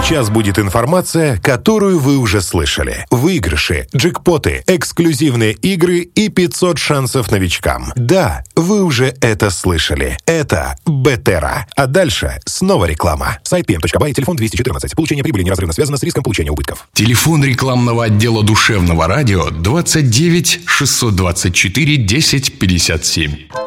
Сейчас будет информация, которую вы уже слышали. Выигрыши, джекпоты, эксклюзивные игры и 500 шансов новичкам. Да, вы уже это слышали. Это Бетера. А дальше снова реклама. Сайт pm.by, телефон 214. Получение прибыли неразрывно связано с риском получения убытков. Телефон рекламного отдела душевного радио 29 624 10 57.